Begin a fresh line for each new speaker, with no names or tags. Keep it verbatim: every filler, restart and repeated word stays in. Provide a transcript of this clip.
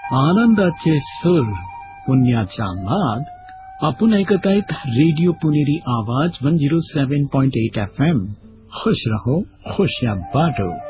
आनंदाचे सूर पुण्याचा नाद आपण ऐकत आहेत रेडिओ पुणेरी आवाज one zero seven point eight F M. खुश रहो खुशियां बांटो.